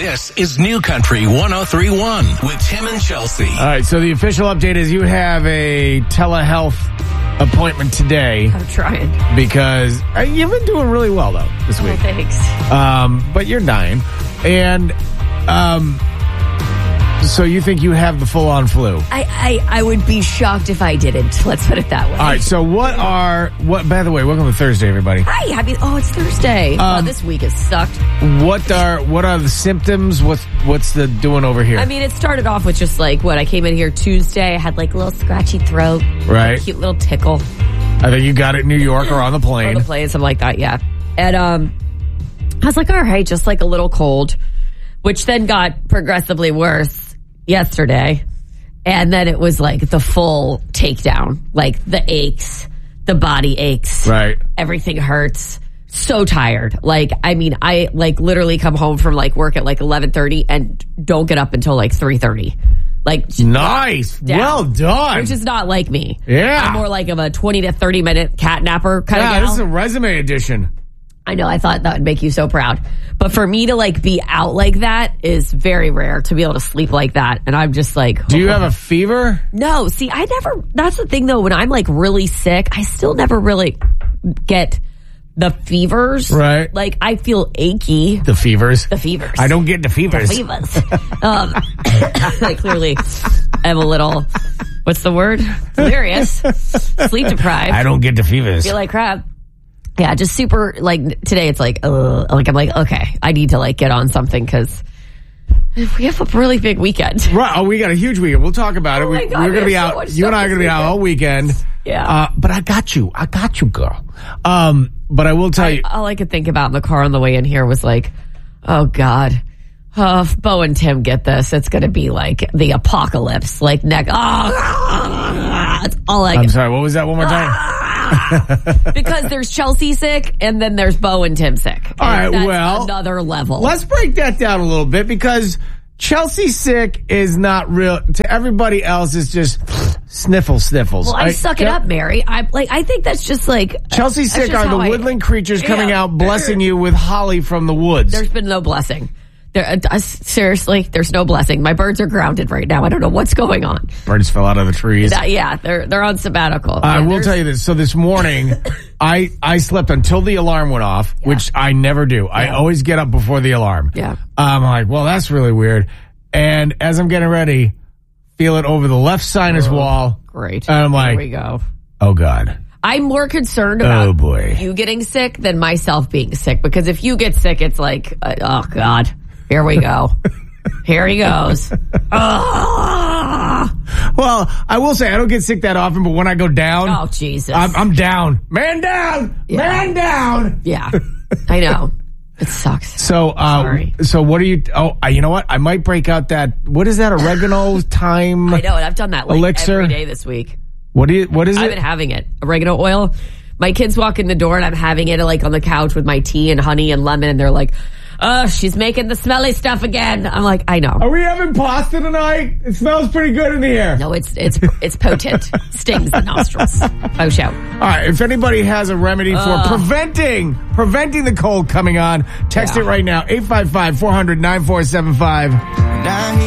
This is New Country 103.1 with Tim and Chelsea. All right, so the official update is you have a telehealth appointment today. I'm trying. Because you've been doing really well, though, this week. Thanks. But you're dying. And so you think you have the full-on flu? I would be shocked if I didn't. Let's put it that way. All right, so by the way, welcome to Thursday, everybody. Hi, it's Thursday. This week has sucked. What are the symptoms? What's the doing over here? I mean, it started off with just I came in here Tuesday, I had a little scratchy throat. Right. A cute little tickle. I think you got it in New York or on the plane. On the plane, something like that, yeah. And I was like, all right, just a little cold, which then got progressively worse yesterday. And then it was the full takedown, the aches, the body aches. Right. Everything Everything hurts. So tired. I literally come home from work at 11:30 and don't get up until 3:30. Nice. Well done. Which is not like me. Yeah. I'm more of a 20 to 30 minute cat napper kind of gal. This is a resume edition. I know. I thought that would make you so proud. But for me to be out like that is very rare, to be able to sleep like that. And I'm just Do you have a fever? No. See, that's the thing though. When I'm really sick, I still never really get the fevers. Right. I feel achy. The fevers. I don't get the fevers. I clearly am a little, what's the word? Delirious. Sleep deprived. I don't get the fevers. Feel like crap. Yeah, just super, today it's I'm okay, I need to get on something because we have a really big weekend. Right. Oh, we got a huge weekend. We'll talk about it. Oh my God, we're going to be out. You and I are going to be out all weekend. Yeah. But I got you, girl. But I will tell you. All I could think about in the car on the way in here was oh God. If Bo and Tim get this, it's going to be the apocalypse. That's all I'm sorry, what was that one more time? Because there's Chelsea sick, and then there's Bo and Tim sick. All right, that's another level. Let's break that down a little bit, because Chelsea sick is not real. To everybody else, it's just sniffles. Well, I suck it up, Mary. I think that's just Chelsea sick are the woodland creatures coming out blessing you with holly from the woods. There's been no blessing. Seriously, there's no blessing. My birds are grounded right now. I don't know what's going on. Birds fell out of the trees. They're on sabbatical. I will tell you this. So this morning, I slept until the alarm went off, which I never do. Yeah. I always get up before the alarm. Yeah. I'm like, well, that's really weird. And as I'm getting ready, feel it over the left sinus wall. Great. And I'm like, here we go. Oh God. I'm more concerned about you getting sick than myself being sick, because if you get sick, it's oh God. Here we go. Here he goes. Well, I will say I don't get sick that often, but when I go down, oh Jesus, I'm down. Man down. Yeah. Man down. Yeah, I know. It sucks. So, sorry. So what are you? Oh, you know what? I might break out that. What is that? Oregano thyme. I know, and I've done that elixir every day this week. What is it? I've been having it. Oregano oil. My kids walk in the door, and I'm having it on the couch with my tea and honey and lemon, and they're like, "Oh, she's making the smelly stuff again." I'm like, I know. Are we having pasta tonight? It smells pretty good in the air. No, it's potent. Stings the nostrils. Oh, show. All right. If anybody has a remedy for preventing the cold coming on, text it right now. 855-400-9475.